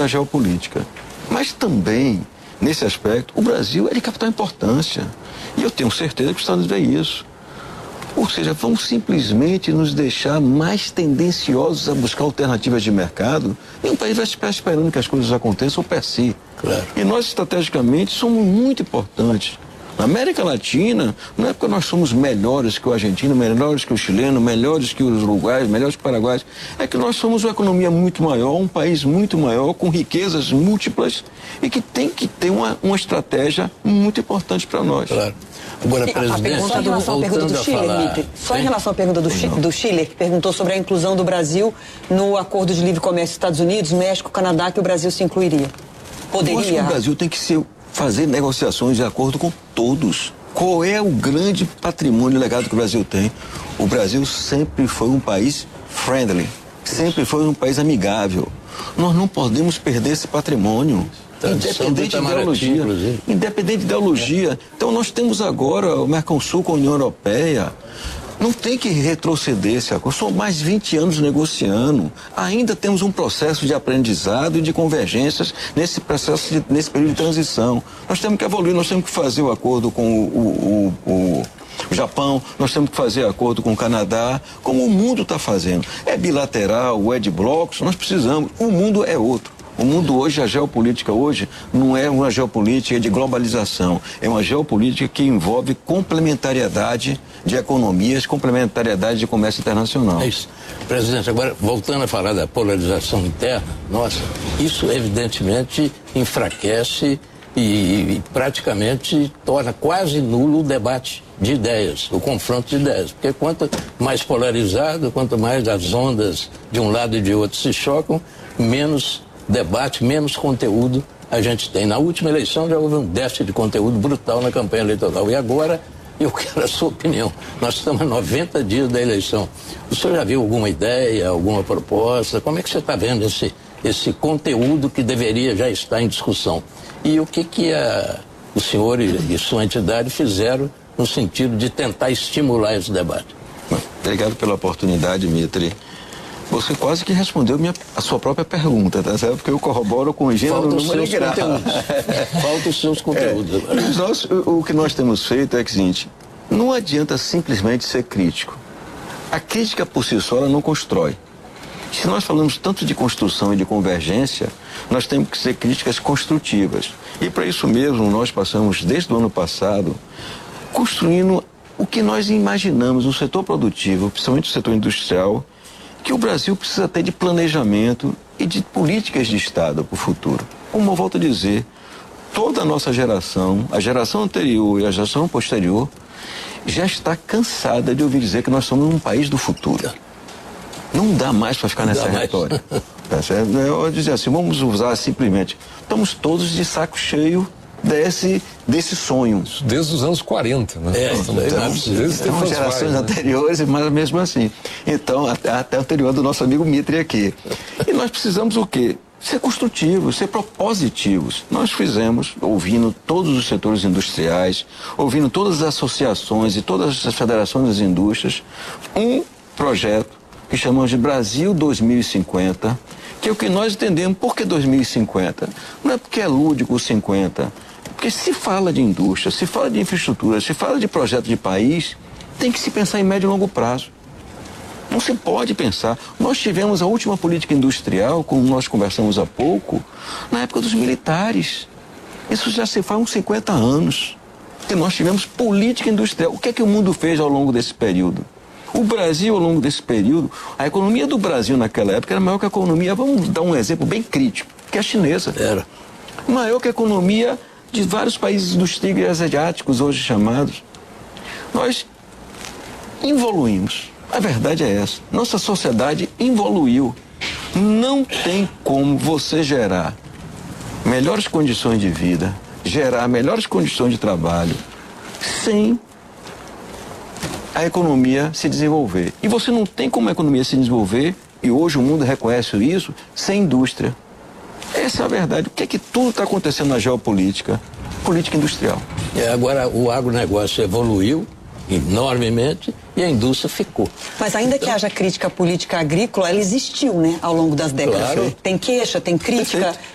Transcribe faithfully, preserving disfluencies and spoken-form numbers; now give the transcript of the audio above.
da geopolítica. Mas também, nesse aspecto, o Brasil é de capital importância. E eu tenho certeza que os Estados Unidos vê isso. Ou seja, vamos simplesmente nos deixar mais tendenciosos a buscar alternativas de mercado. Nenhum país vai ficar esperando que as coisas aconteçam per si. Claro. E nós, estrategicamente, somos muito importantes. Na América Latina, não é porque nós somos melhores que o argentino, melhores que o chileno, melhores que os uruguaios, melhores que o paraguaios. É que nós somos uma economia muito maior, um país muito maior, com riquezas múltiplas e que tem que ter uma, uma estratégia muito importante para nós. Claro. Agora, presidente, a pergunta em relação à pergunta do Chile, Mitre, só em relação à pergunta do, Chi, do Chile, que perguntou sobre a inclusão do Brasil no acordo de livre comércio Estados Unidos, México, Canadá, que o Brasil se incluiria. Poderia? Eu acho que o Brasil tem que se fazer negociações de acordo com todos. Qual é o grande patrimônio legado que o Brasil tem? O Brasil sempre foi um país friendly, sempre foi um país amigável. Nós não podemos perder esse patrimônio. Independente de ideologia. Independente de ideologia. Então nós temos agora o Mercosul com a União Europeia. Não tem que retroceder esse acordo. São mais de vinte anos negociando. Ainda temos um processo de aprendizado e de convergências nesse processo, de, nesse período de transição. Nós temos que evoluir, nós temos que fazer o acordo com o, o, o, o Japão, nós temos que fazer acordo com o Canadá, como o mundo está fazendo. É bilateral, ou é de blocos, nós precisamos. O mundo é outro. O mundo hoje, a geopolítica hoje, não é uma geopolítica de globalização, é uma geopolítica que envolve complementariedade de economias, complementariedade de comércio internacional. É isso. Presidente, agora, voltando a falar da polarização interna, nossa, isso evidentemente enfraquece e, e praticamente torna quase nulo o debate de ideias, o confronto de ideias, porque quanto mais polarizado, quanto mais as ondas de um lado e de outro se chocam, menos debate, menos conteúdo a gente tem. Na última eleição já houve um déficit de conteúdo brutal na campanha eleitoral. E agora, eu quero a sua opinião. Nós estamos a noventa dias da eleição. O senhor já viu alguma ideia, alguma proposta? Como é que você está vendo esse, esse conteúdo que deveria já estar em discussão? E o que, que a, o senhor e, e sua entidade fizeram no sentido de tentar estimular esse debate? Obrigado pela oportunidade, Mitre. Você quase que respondeu minha, a sua própria pergunta, tá certo? Porque eu corroboro com o gênero Falta os seus conteúdos. Falta os seus conteúdos. É, nós, o, o que nós temos feito é o seguinte: não adianta simplesmente ser crítico. A crítica por si só ela não constrói. Se nós falamos tanto de construção e de convergência, nós temos que ser críticas construtivas. E para isso mesmo nós passamos, desde o ano passado, construindo o que nós imaginamos no setor produtivo, principalmente no setor industrial, que o Brasil precisa ter de planejamento e de políticas de Estado para o futuro. Como eu volto a dizer, toda a nossa geração, a geração anterior e a geração posterior, já está cansada de ouvir dizer que nós somos um país do futuro. Não dá mais para ficar nessa retórica. Tá certo? Eu dizer assim, vamos usar simplesmente, estamos todos de saco cheio desse, desse sonho. Desde os anos quarenta, né? É, então, então gerações vai, anteriores, né? Mas mesmo assim. Então, até, até anterior do nosso amigo Mitre aqui. E nós precisamos o quê? Ser construtivos, ser propositivos. Nós fizemos, ouvindo todos os setores industriais, ouvindo todas as associações e todas as federações das indústrias, um projeto que chamamos de Brasil dois mil e cinquenta, que é o que nós entendemos. Por que dois mil e cinquenta? Não é porque é lúdico o cinquenta, porque se fala de indústria, se fala de infraestrutura, se fala de projeto de país, tem que se pensar em médio e longo prazo. Não se pode pensar. Nós tivemos a última política industrial, como nós conversamos há pouco, na época dos militares. Isso já se faz uns cinquenta anos. E nós tivemos política industrial. O que é que o mundo fez ao longo desse período? O Brasil, ao longo desse período, a economia do Brasil naquela época era maior que a economia, vamos dar um exemplo bem crítico, que é a chinesa. Era. Maior que a economia de vários países dos tigres asiáticos, hoje chamados. Nós evoluímos. A verdade é essa. Nossa sociedade evoluiu. Não tem como você gerar melhores condições de vida, gerar melhores condições de trabalho, sem a economia se desenvolver. E você não tem como a economia se desenvolver, e hoje o mundo reconhece isso, sem indústria. Essa é a verdade. O que é que tudo está acontecendo na geopolítica? Política industrial. É, agora o agronegócio evoluiu enormemente e a indústria ficou. Mas ainda então, que haja crítica política agrícola, ela existiu, né, ao longo das décadas. Claro. Tem queixa, tem crítica. Perfeito.